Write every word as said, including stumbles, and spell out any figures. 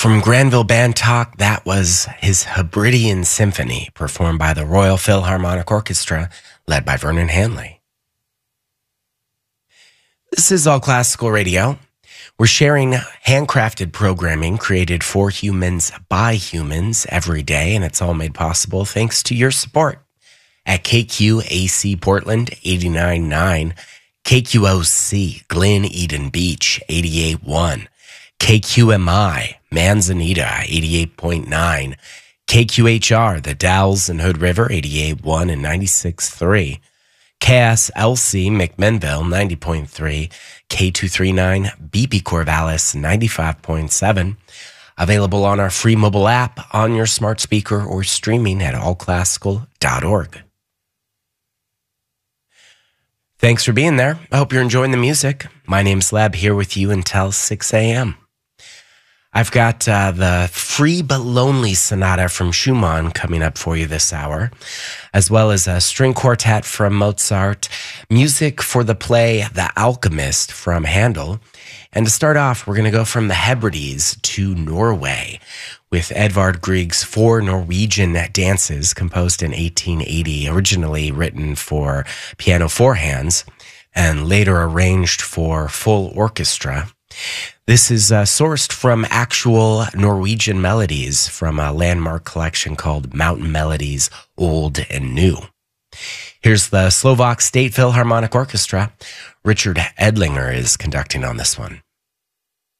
From Granville Band Talk, that was his Hebridean Symphony, performed by the Royal Philharmonic Orchestra, led by Vernon Hanley. This is All Classical Radio. We're sharing handcrafted programming created for humans by humans every day, and it's all made possible thanks to your support at K Q A C Portland eighty-nine point nine, K Q O C Glen Eden Beach eighty-eight point one, K Q M I Manzanita eighty-eight point nine, K Q H R The Dalles and Hood River eighty-eight point one and ninety-six point three, K S L C McMinnville ninety point three, K two thirty-nine B P Corvallis ninety-five point seven. Available on our free mobile app, on your smart speaker, or streaming at all classical dot org. Thanks for being there. I hope you're enjoying the music. My name's Leb, here with you until six a.m. I've got uh, the Free But Lonely Sonata from Schumann coming up for you this hour, as well as a string quartet from Mozart, music for the play The Alchemist from Handel. And to start off, we're going to go from the Hebrides to Norway with Edvard Grieg's Four Norwegian Dances, composed in eighteen eighty, originally written for piano four hands and later arranged for full orchestra. This is uh, sourced from actual Norwegian melodies from a landmark collection called Mountain Melodies Old and New. Here's the Slovak State Philharmonic Orchestra. Richard Edlinger is conducting on this one.